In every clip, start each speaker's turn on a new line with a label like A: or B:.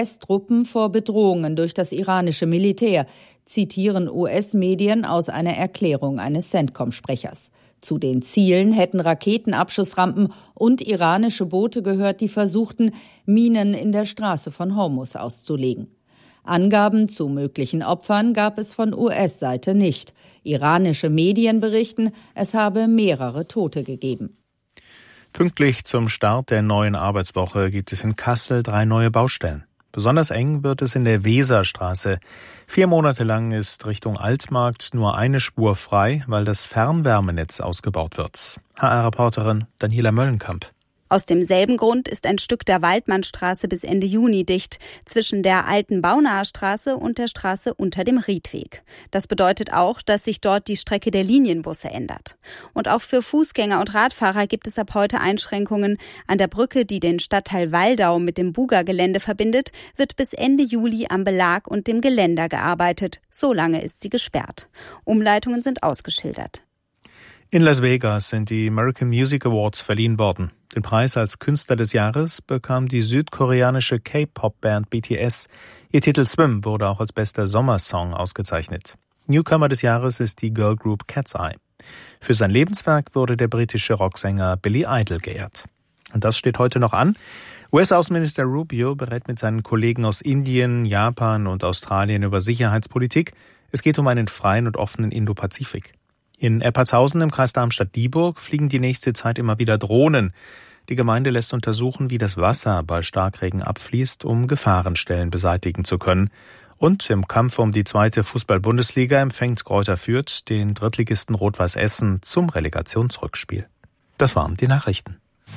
A: US-Truppen vor Bedrohungen durch das iranische Militär, zitieren US-Medien aus einer Erklärung eines CENTCOM-Sprechers. Zu den Zielen hätten Raketenabschussrampen und iranische Boote gehört, die versuchten, Minen in der Straße von Hormuz auszulegen. Angaben zu möglichen Opfern gab es von US-Seite nicht. Iranische Medien berichten, es habe mehrere Tote gegeben.
B: Pünktlich zum Start der neuen Arbeitswoche gibt es in Kassel 3 neue Baustellen. Besonders eng wird es in der Weserstraße. 4 Monate lang ist Richtung Altmarkt nur eine Spur frei, weil das Fernwärmenetz ausgebaut wird. HR-Reporterin Daniela Möllenkamp.
C: Aus demselben Grund ist ein Stück der Waldmannstraße bis Ende Juni dicht, zwischen der alten Baunaher Straße und der Straße unter dem Riedweg. Das bedeutet auch, dass sich dort die Strecke der Linienbusse ändert. Und auch für Fußgänger und Radfahrer gibt es ab heute Einschränkungen. An der Brücke, die den Stadtteil Waldau mit dem Buga-Gelände verbindet, wird bis Ende Juli am Belag und dem Geländer gearbeitet. So lange ist sie gesperrt. Umleitungen sind ausgeschildert.
B: In Las Vegas sind die American Music Awards verliehen worden. Den Preis als Künstler des Jahres bekam die südkoreanische K-Pop-Band BTS. Ihr Titel Swim wurde auch als bester Sommersong ausgezeichnet. Newcomer des Jahres ist die Girlgroup Cat's Eye. Für sein Lebenswerk wurde der britische Rocksänger Billy Idol geehrt. Und das steht heute noch an. US-Außenminister Rubio berät mit seinen Kollegen aus Indien, Japan und Australien über Sicherheitspolitik. Es geht um einen freien und offenen Indo-Pazifik. In Eppertshausen im Kreis Darmstadt-Dieburg fliegen die nächste Zeit immer wieder Drohnen. Die Gemeinde lässt untersuchen, wie das Wasser bei Starkregen abfließt, um Gefahrenstellen beseitigen zu können. Und im Kampf um die 2. Fußball-Bundesliga empfängt Greuther Fürth den Drittligisten Rot-Weiß Essen zum Relegationsrückspiel. Das waren die Nachrichten.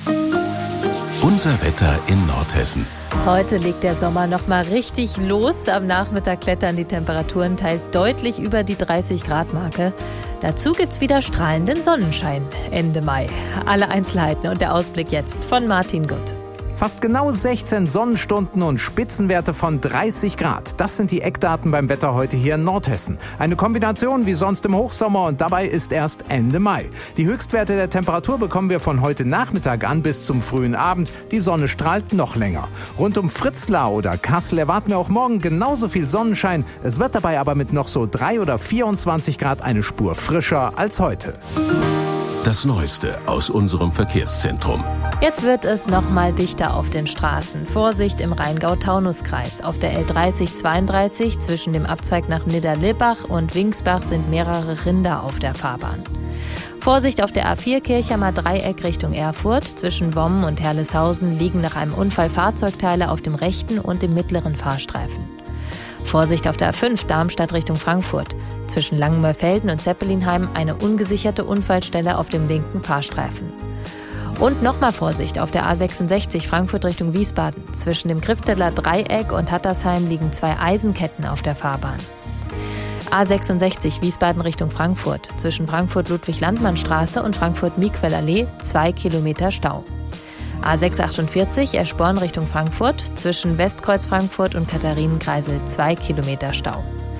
D: Unser Wetter in Nordhessen.
E: Heute legt der Sommer noch mal richtig los. Am Nachmittag klettern die Temperaturen teils deutlich über die 30-Grad-Marke. Dazu gibt's wieder strahlenden Sonnenschein Ende Mai. Alle Einzelheiten und der Ausblick jetzt von Martin Gutt.
F: Fast genau 16 Sonnenstunden und Spitzenwerte von 30 Grad. Das sind die Eckdaten beim Wetter heute hier in Nordhessen. Eine Kombination wie sonst im Hochsommer und dabei ist erst Ende Mai. Die Höchstwerte der Temperatur bekommen wir von heute Nachmittag an bis zum frühen Abend. Die Sonne strahlt noch länger. Rund um Fritzlar oder Kassel erwarten wir auch morgen genauso viel Sonnenschein. Es wird dabei aber mit noch so 3 oder 24 Grad eine Spur frischer als heute.
D: Das Neueste aus unserem Verkehrszentrum.
E: Jetzt wird es noch mal dichter auf den Straßen. Vorsicht im Rheingau-Taunus-Kreis. Auf der L30/32 zwischen dem Abzweig nach Niederlippach und Wingsbach sind mehrere Rinder auf der Fahrbahn. Vorsicht auf der A4 Kirchheimer Dreieck Richtung Erfurt. Zwischen Wommen und Herleshausen liegen nach einem Unfall Fahrzeugteile auf dem rechten und dem mittleren Fahrstreifen. Vorsicht auf der A5 Darmstadt Richtung Frankfurt. Zwischen Langenmörfelden und Zeppelinheim eine ungesicherte Unfallstelle auf dem linken Fahrstreifen. Und nochmal Vorsicht auf der A66 Frankfurt Richtung Wiesbaden. Zwischen dem Grifteler Dreieck und Hattersheim liegen 2 Eisenketten auf der Fahrbahn. A66 Wiesbaden Richtung Frankfurt. Zwischen Frankfurt-Ludwig-Landmann-Straße und Frankfurt-Miquel-Allee 2 Kilometer Stau. A648 Eschborn Richtung Frankfurt. Zwischen Westkreuz Frankfurt und Katharinenkreisel 2 Kilometer Stau.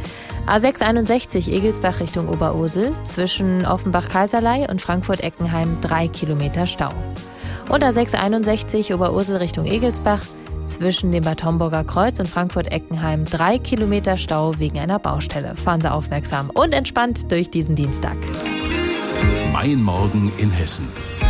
E: A661 Egelsbach Richtung Oberursel. Zwischen Offenbach-Kaiserlei und Frankfurt-Eckenheim 3 Kilometer Stau. Und A661 Oberursel Richtung Egelsbach. Zwischen dem Bad Homburger Kreuz und Frankfurt-Eckenheim 3 Kilometer Stau wegen einer Baustelle. Fahren Sie aufmerksam und entspannt durch diesen Dienstag.
D: Mein Morgen in Hessen.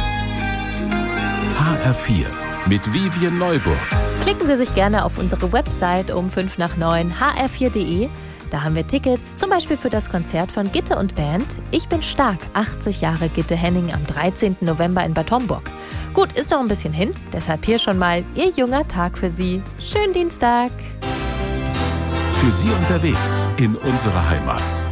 D: HR4 mit Vivian Neuburg.
E: Klicken Sie sich gerne auf unsere Website um 5:09 hr4.de. Da haben wir Tickets, zum Beispiel für das Konzert von Gitte und Band Ich bin stark, 80 Jahre Gitte Henning am 13. November in Bad Homburg. Gut, ist noch ein bisschen hin, deshalb hier schon mal Ihr junger Tag für Sie. Schönen Dienstag.
D: Für Sie unterwegs in unserer Heimat.